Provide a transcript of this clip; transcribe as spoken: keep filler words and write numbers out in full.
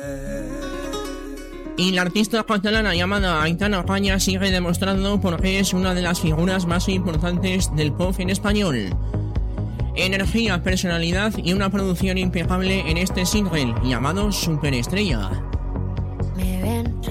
Y la artista catalana llamada Aitana Falla sigue demostrando por qué es una de las figuras más importantes del pop en español. Energía, personalidad y una producción impecable en este single llamado Superestrella. Me ven